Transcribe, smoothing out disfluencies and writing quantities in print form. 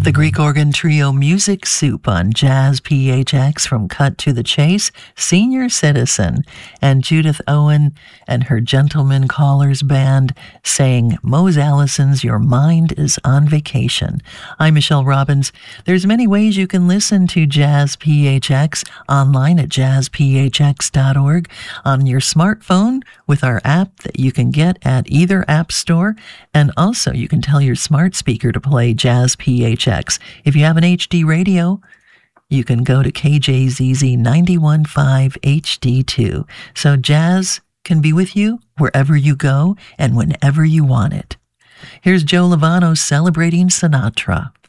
The Greek organ trio Music Soup on Jazz PHX from Cut to the Chase, Senior Citizen, and Judith Owen and her Gentleman Callers Band sang Mose Allison's Your Mind is on Vacation. I'm Michelle Robbins. There's many ways you can listen to Jazz PHX online at jazzphx.org, on your smartphone with our app that you can get at either app store, and also you can tell your smart speaker to play Jazz PHX. If you have an HD radio, you can go to KJZZ 91.5 HD2. So jazz can be with you wherever you go and whenever you want it. Here's Joe Lovano celebrating Sinatra.